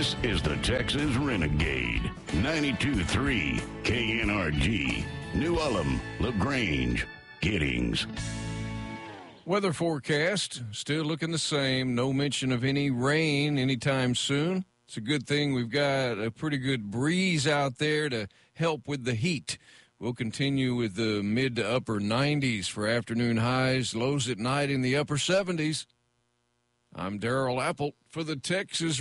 This is the Texas Renegade. 92.3 KNRG. New Ulm, LaGrange, Giddings. Weather forecast still looking the same. No mention of any rain anytime soon. It's a good thing we've got a pretty good breeze out there to help with the heat. We'll continue with the mid to upper 90s for afternoon highs, lows at night in the upper 70s. I'm Darrell Apple for the Texas